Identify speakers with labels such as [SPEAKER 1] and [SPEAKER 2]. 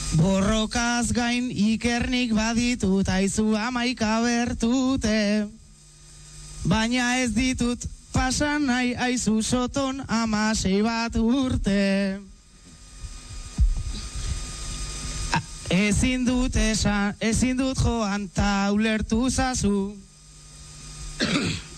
[SPEAKER 1] Borrokaz gain ikernik baditut, aizu 11 bertute. Baina ez ditut pasan nahi, aizu soton 16 bat urte. Ezin dut joan ta ulertu zazu.